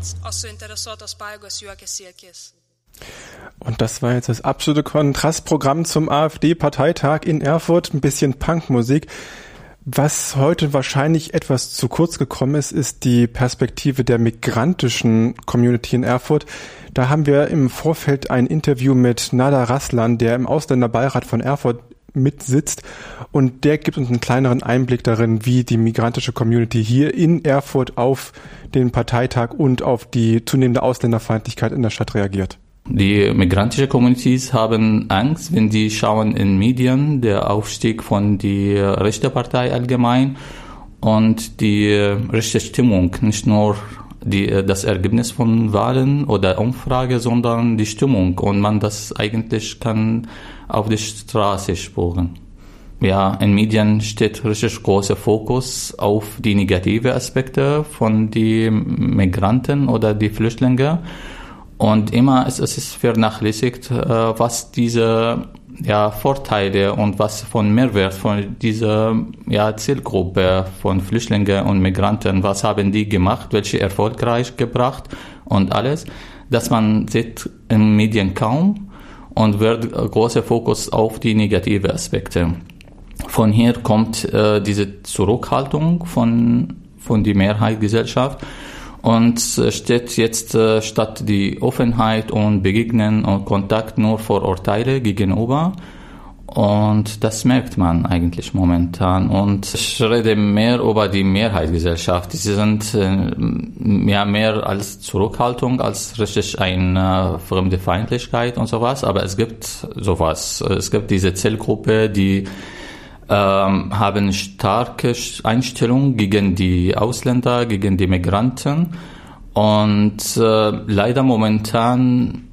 Und das war jetzt das absolute Kontrastprogramm zum AfD-Parteitag in Erfurt, ein bisschen Punkmusik. Was heute wahrscheinlich etwas zu kurz gekommen ist, ist die Perspektive der migrantischen Community in Erfurt. Da haben wir im Vorfeld ein Interview mit Nada Raslan, der im Ausländerbeirat von Erfurt mitsitzt, und der gibt uns einen kleineren Einblick darin, wie die migrantische Community hier in Erfurt auf den Parteitag und auf die zunehmende Ausländerfeindlichkeit in der Stadt reagiert. Die migrantische Communities haben Angst, wenn die schauen in Medien, der Aufstieg von der rechten Partei allgemein und die rechte Stimmung, nicht nur das Ergebnis von Wahlen oder Umfrage, sondern die Stimmung, und man das eigentlich kann auf die Straße spüren. Ja, in Medien steht richtig großer Fokus auf die negative Aspekte von den Migranten oder die Flüchtlinge. Und immer ist es vernachlässigt, was diese Vorteile und was von Mehrwert von dieser Zielgruppe von Flüchtlingen und Migranten, was haben die gemacht, welche erfolgreich gebracht und alles, dass man sieht in Medien kaum und wird großer Fokus auf die negative Aspekte. Von hier kommt diese Zurückhaltung von der Mehrheitsgesellschaft. Und steht jetzt statt die Offenheit und Begegnen und Kontakt nur Vorurteile gegenüber. Und das merkt man eigentlich momentan. Und ich rede mehr über die Mehrheitsgesellschaft. Sie sind mehr als Zurückhaltung, als richtig eine fremde Feindlichkeit und sowas. Aber es gibt sowas. Es gibt diese Zielgruppe, die haben starke Einstellungen gegen die Ausländer, gegen die Migranten, und leider momentan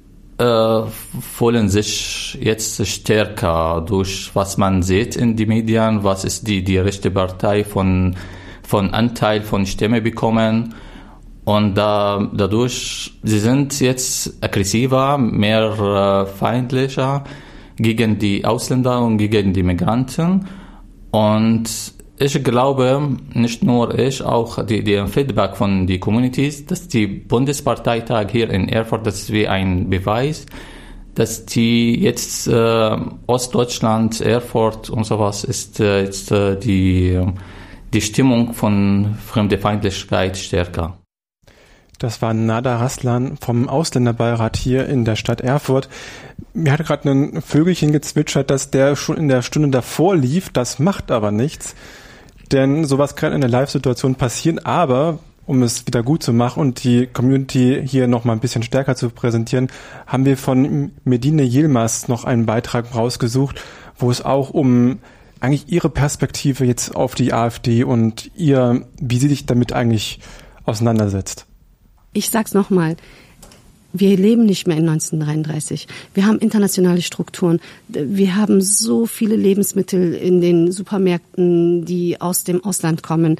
fühlen sich jetzt stärker durch, was man sieht in den Medien, was ist die rechte Partei von Anteil von Stimme bekommen, und dadurch sie sind jetzt aggressiver, mehr feindlicher gegen die Ausländer und gegen die Migranten. Und ich glaube, nicht nur ich, auch die Feedback von den Communities, dass die Bundesparteitag hier in Erfurt, das ist wie ein Beweis, dass die jetzt Ostdeutschland, Erfurt und sowas ist jetzt die Stimmung von Fremdenfeindlichkeit stärker. Das war Nada Raslan vom Ausländerbeirat hier in der Stadt Erfurt. Mir hat gerade ein Vögelchen gezwitschert, dass der schon in der Stunde davor lief. Das macht aber nichts, denn sowas kann in der Live-Situation passieren. Aber um es wieder gut zu machen und die Community hier noch mal ein bisschen stärker zu präsentieren, haben wir von Medine Yilmaz noch einen Beitrag rausgesucht, wo es auch um eigentlich ihre Perspektive jetzt auf die AfD und wie sie sich damit eigentlich auseinandersetzt. Ich sag's nochmal, wir leben nicht mehr in 1933. Wir haben internationale Strukturen. Wir haben so viele Lebensmittel in den Supermärkten, die aus dem Ausland kommen.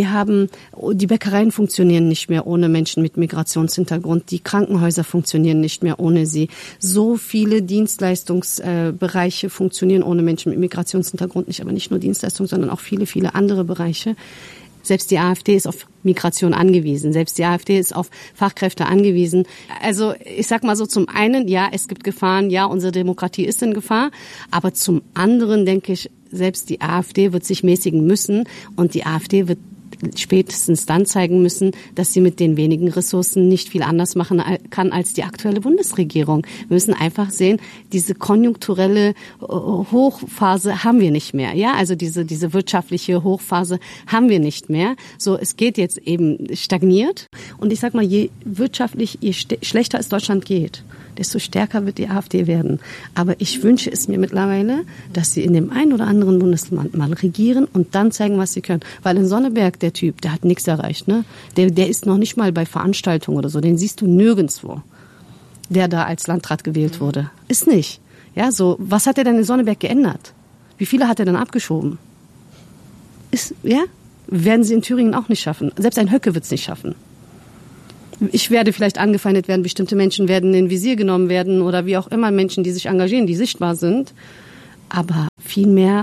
Die Bäckereien funktionieren nicht mehr ohne Menschen mit Migrationshintergrund. Die Krankenhäuser funktionieren nicht mehr ohne sie. So viele Dienstleistungsbereiche funktionieren ohne Menschen mit Migrationshintergrund nicht. Aber nicht nur Dienstleistungen, sondern auch viele, viele andere Bereiche. Selbst die AfD ist auf Migration angewiesen. Selbst die AfD ist auf Fachkräfte angewiesen. Also ich sag mal so, zum einen, ja, es gibt Gefahren, ja, unsere Demokratie ist in Gefahr. Aber zum anderen denke ich, selbst die AfD wird sich mäßigen müssen, und die AfD wird spätestens dann zeigen müssen, dass sie mit den wenigen Ressourcen nicht viel anders machen kann als die aktuelle Bundesregierung. Wir müssen einfach sehen, diese konjunkturelle Hochphase haben wir nicht mehr. Ja, also diese wirtschaftliche Hochphase haben wir nicht mehr. So, es geht jetzt eben stagniert. Und ich sag mal, je schlechter es Deutschland geht, desto stärker wird die AfD werden. Aber ich wünsche es mir mittlerweile, dass sie in dem einen oder anderen Bundesland mal regieren und dann zeigen, was sie können. Weil in Sonneberg, der Typ, der hat nichts erreicht. Ne? Der ist noch nicht mal bei Veranstaltungen oder so. Den siehst du nirgendwo, der da als Landrat gewählt wurde. Ist nicht. Ja, so, was hat er denn in Sonneberg geändert? Wie viele hat er denn abgeschoben? Werden sie in Thüringen auch nicht schaffen. Selbst ein Höcke wird es nicht schaffen. Ich werde vielleicht angefeindet werden, bestimmte Menschen werden in Visier genommen werden oder wie auch immer, Menschen, die sich engagieren, die sichtbar sind. Aber vielmehr,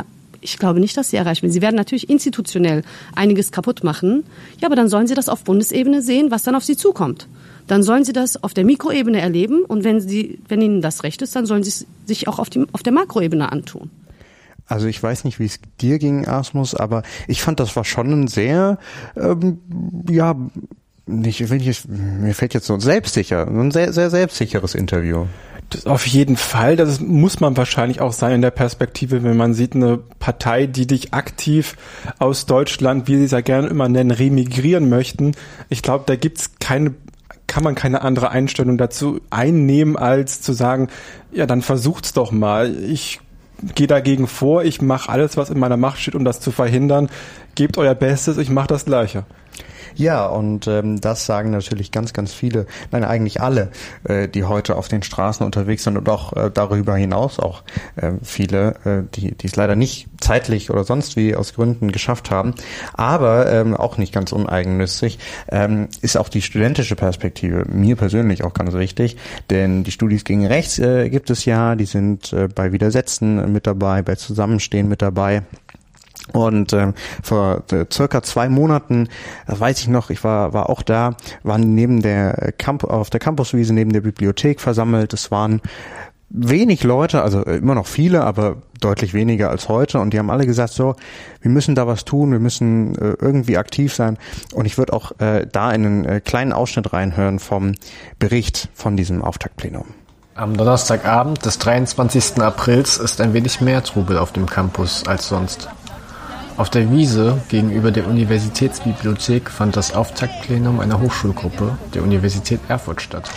Ich glaube nicht, dass sie erreichen werden. Sie werden natürlich institutionell einiges kaputt machen. Ja, aber dann sollen sie das auf Bundesebene sehen, was dann auf sie zukommt. Dann sollen sie das auf der Mikroebene erleben und wenn ihnen das recht ist, dann sollen sie es sich auch auf der Makroebene antun. Also ich weiß nicht, wie es dir ging, Asmus, aber ich fand, das war schon ein sehr, mir fällt jetzt so ein sehr, sehr selbstsicheres Interview. Das auf jeden Fall, das muss man wahrscheinlich auch sein in der Perspektive, wenn man sieht, eine Partei, die dich aktiv aus Deutschland, wie sie es ja gerne immer nennen, remigrieren möchten. Ich glaube, da kann man keine andere Einstellung dazu einnehmen, als zu sagen, ja, dann versucht's doch mal. Ich gehe dagegen vor, ich mache alles, was in meiner Macht steht, um das zu verhindern. Gebt euer Bestes, ich mache das Gleiche. Ja, und das sagen natürlich ganz, ganz viele, nein, eigentlich alle, die heute auf den Straßen unterwegs sind und auch darüber hinaus auch viele, die es leider nicht zeitlich oder sonst wie aus Gründen geschafft haben, aber auch nicht ganz uneigennützig, ist auch die studentische Perspektive mir persönlich auch ganz wichtig, denn die Studis gegen Rechts gibt es ja, die sind bei Widersetzen mit dabei, bei Zusammenstehen mit dabei. Und vor circa 2 Monaten, weiß ich noch, ich war auch da, waren auf der Campuswiese neben der Bibliothek versammelt. Es waren wenig Leute, also immer noch viele, aber deutlich weniger als heute. Und die haben alle gesagt, so, wir müssen da was tun, wir müssen irgendwie aktiv sein. Und ich würde auch da in einen kleinen Ausschnitt reinhören vom Bericht von diesem Auftaktplenum. Am Donnerstagabend des 23. Aprils ist ein wenig mehr Trubel auf dem Campus als sonst. Auf der Wiese gegenüber der Universitätsbibliothek fand das Auftaktplenum einer Hochschulgruppe der Universität Erfurt statt.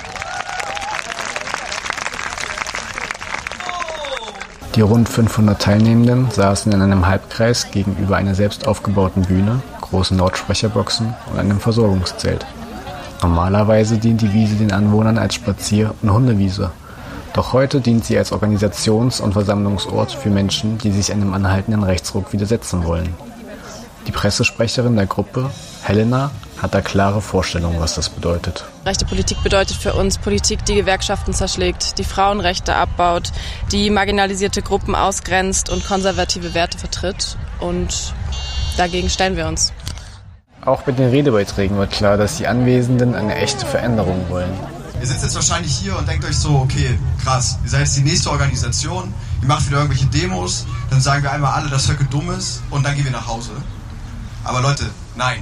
Die rund 500 Teilnehmenden saßen in einem Halbkreis gegenüber einer selbst aufgebauten Bühne, großen Lautsprecherboxen und einem Versorgungszelt. Normalerweise dient die Wiese den Anwohnern als Spazier- und Hundewiese. Doch heute dient sie als Organisations- und Versammlungsort für Menschen, die sich einem anhaltenden Rechtsruck widersetzen wollen. Die Pressesprecherin der Gruppe, Helena, hat da klare Vorstellungen, was das bedeutet. Rechte Politik bedeutet für uns Politik, die Gewerkschaften zerschlägt, die Frauenrechte abbaut, die marginalisierte Gruppen ausgrenzt und konservative Werte vertritt. Und dagegen stellen wir uns. Auch mit den Redebeiträgen wird klar, dass die Anwesenden eine echte Veränderung wollen. Ihr sitzt jetzt wahrscheinlich hier und denkt euch so, okay, krass, ihr seid jetzt die nächste Organisation, ihr macht wieder irgendwelche Demos, dann sagen wir einmal alle, dass Höcke dumm ist und dann gehen wir nach Hause. Aber Leute, nein.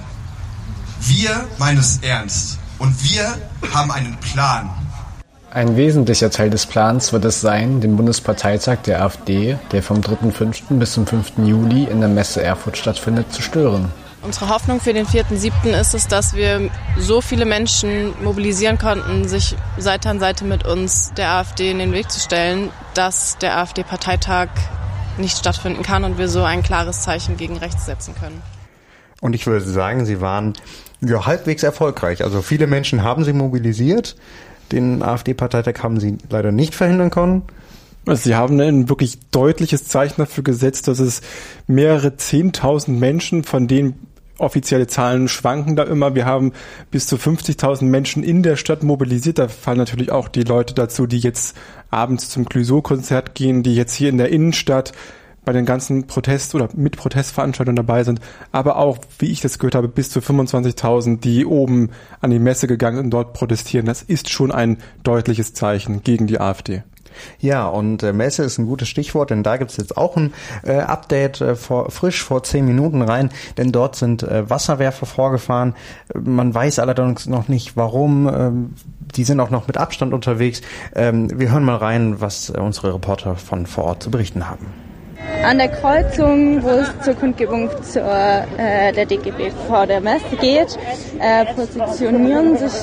Wir meinen es ernst und wir haben einen Plan. Ein wesentlicher Teil des Plans wird es sein, den Bundesparteitag der AfD, der vom 3.5. bis zum 5. Juli in der Messe Erfurt stattfindet, zu stören. Unsere Hoffnung für den 4.7. ist es, dass wir so viele Menschen mobilisieren konnten, sich Seite an Seite mit uns der AfD in den Weg zu stellen, dass der AfD-Parteitag nicht stattfinden kann und wir so ein klares Zeichen gegen rechts setzen können. Und ich würde sagen, sie waren halbwegs erfolgreich. Also viele Menschen haben sie mobilisiert. Den AfD-Parteitag haben sie leider nicht verhindern können. Sie haben ein wirklich deutliches Zeichen dafür gesetzt, dass es mehrere 10.000 Menschen, von denen offizielle Zahlen schwanken da immer. Wir haben bis zu 50.000 Menschen in der Stadt mobilisiert. Da fallen natürlich auch die Leute dazu, die jetzt abends zum Clouseau-Konzert gehen, die jetzt hier in der Innenstadt bei den ganzen Protest- oder mit Protestveranstaltungen dabei sind. Aber auch, wie ich das gehört habe, bis zu 25.000, die oben an die Messe gegangen sind und dort protestieren. Das ist schon ein deutliches Zeichen gegen die AfD. Ja, und Messe ist ein gutes Stichwort, denn da gibt's jetzt auch ein Update frisch vor 10 Minuten rein, denn dort sind Wasserwerfer vorgefahren. Man weiß allerdings noch nicht, warum. Die sind auch noch mit Abstand unterwegs. Wir hören mal rein, was unsere Reporter von vor Ort zu berichten haben. An der Kreuzung, wo es zur Kundgebung der DGB vor der Messe geht, positionieren sich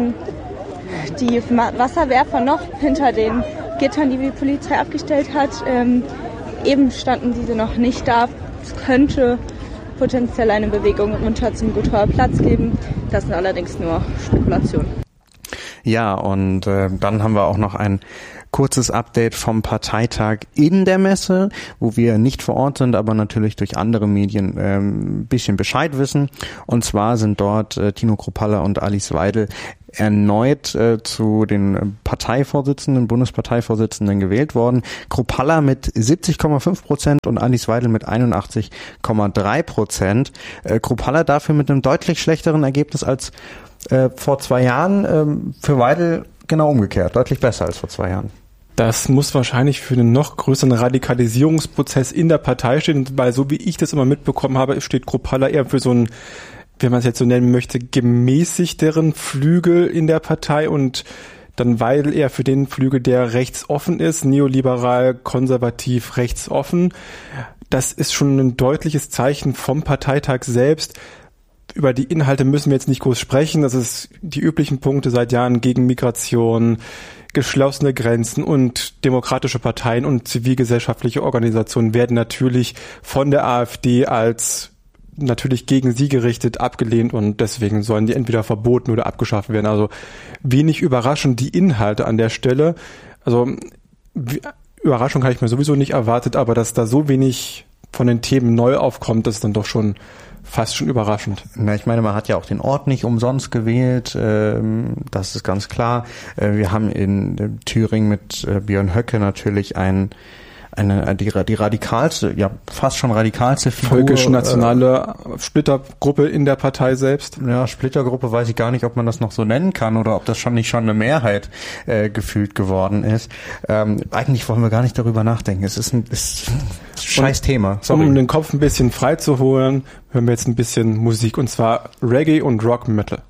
die Wasserwerfer noch hinter den Gittern, die die Polizei abgestellt hat. Eben standen diese noch nicht da. Es könnte potenziell eine Bewegung runter zum Gotthauer Platz geben. Das sind allerdings nur Spekulationen. Ja, und dann haben wir auch noch ein kurzes Update vom Parteitag in der Messe, wo wir nicht vor Ort sind, aber natürlich durch andere Medien ein bisschen Bescheid wissen. Und zwar sind dort Tino Kruppalla und Alice Weidel erneut zu den Bundesparteivorsitzenden gewählt worden. Kruppalla mit 70,5% und Alice Weidel mit 81,3%. Kruppalla dafür mit einem deutlich schlechteren Ergebnis als vor 2 Jahren. Für Weidel genau umgekehrt, deutlich besser als vor 2 Jahren. Das muss wahrscheinlich für einen noch größeren Radikalisierungsprozess in der Partei stehen, weil so wie ich das immer mitbekommen habe, steht Kruppalla eher für so einen, wenn man es jetzt so nennen möchte, gemäßigteren Flügel in der Partei und dann Weidel eher für den Flügel, der rechtsoffen ist, neoliberal, konservativ, rechtsoffen. Das ist schon ein deutliches Zeichen vom Parteitag selbst. Über die Inhalte müssen wir jetzt nicht groß sprechen. Das ist die üblichen Punkte seit Jahren gegen Migration, geschlossene Grenzen und demokratische Parteien und zivilgesellschaftliche Organisationen werden natürlich von der AfD als natürlich gegen sie gerichtet abgelehnt und deswegen sollen die entweder verboten oder abgeschafft werden. Also wenig überraschend die Inhalte an der Stelle. Also Überraschung habe ich mir sowieso nicht erwartet, aber dass da so wenig von den Themen neu aufkommt, das ist dann doch schon fast schon überraschend. Na, ich meine, man hat ja auch den Ort nicht umsonst gewählt, das ist ganz klar. Wir haben in Thüringen mit Björn Höcke natürlich die radikalste, ja fast schon radikalste Figur. Völkisch-nationale Splittergruppe in der Partei selbst. Ja, Splittergruppe weiß ich gar nicht, ob man das noch so nennen kann oder ob das schon eine Mehrheit gefühlt geworden ist. Eigentlich wollen wir gar nicht darüber nachdenken. Es ist ein scheiß Thema. Sorry. Um den Kopf ein bisschen frei zu holen, hören wir jetzt ein bisschen Musik und zwar Reggae und Rock Metal.